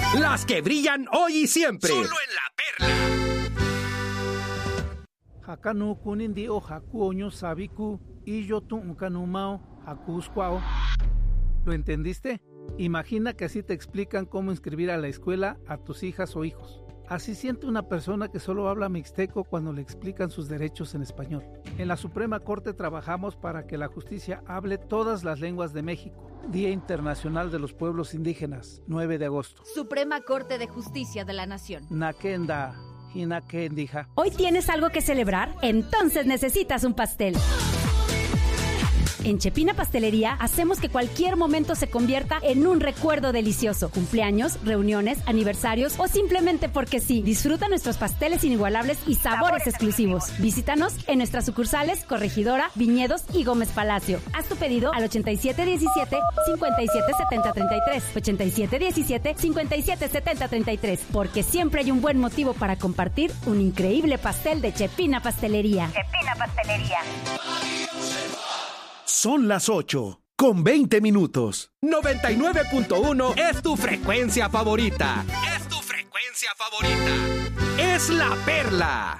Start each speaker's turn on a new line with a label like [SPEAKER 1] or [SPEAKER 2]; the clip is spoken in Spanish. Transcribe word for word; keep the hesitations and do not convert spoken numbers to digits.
[SPEAKER 1] Las que brillan hoy y siempre.
[SPEAKER 2] Solo en La Perla.
[SPEAKER 3] Hakanu kunindi o haku oño sabiku y yo tu unkanumao hakuskwao. ¿Lo entendiste? Imagina que así te explican cómo inscribir a la escuela a tus hijas o hijos. Así siente una persona que solo habla mixteco cuando le explican sus derechos en español. En la Suprema Corte trabajamos para que la justicia hable todas las lenguas de México. Día Internacional de los Pueblos Indígenas, nueve de agosto.
[SPEAKER 4] Suprema Corte de Justicia de la Nación.
[SPEAKER 3] Nakenda, hinakendija.
[SPEAKER 5] ¿Hoy tienes algo que celebrar? Entonces necesitas un pastel. En Chepina Pastelería hacemos que cualquier momento se convierta en un recuerdo delicioso. Cumpleaños, reuniones, aniversarios o simplemente porque sí. Disfruta nuestros pasteles inigualables y sabores, sabores exclusivos. exclusivos. Visítanos en nuestras sucursales Corregidora, Viñedos y Gómez Palacio. Haz tu pedido al ochenta y siete diecisiete, cincuenta y siete setenta treinta y tres. ochenta y siete diecisiete, cincuenta y siete setenta treinta y tres. Porque siempre hay un buen motivo para compartir un increíble pastel de Chepina Pastelería.
[SPEAKER 6] Chepina Pastelería.
[SPEAKER 1] Son las ocho, con veinte minutos. noventa y nueve punto uno es tu frecuencia favorita. Es tu frecuencia favorita. Es La Perla.